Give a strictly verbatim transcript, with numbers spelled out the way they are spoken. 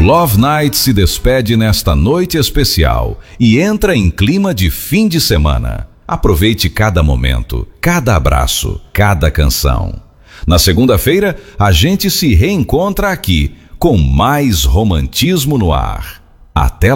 Love Night se despede nesta noite especial e entra em clima de fim de semana. Aproveite cada momento, cada abraço, cada canção. Na segunda-feira, a gente se reencontra aqui com mais romantismo no ar. Até